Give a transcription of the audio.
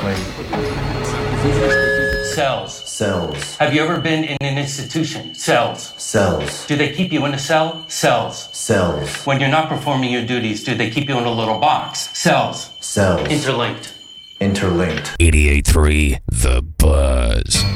Exactly. Cells. Cells. Have you ever been in an institution? Cells. Cells. Do they keep you in a cell? Cells. Cells. When you're not performing your duties, do they keep you in a little box? Cells. Cells. Interlinked. Interlinked. 88.3 The Buzz.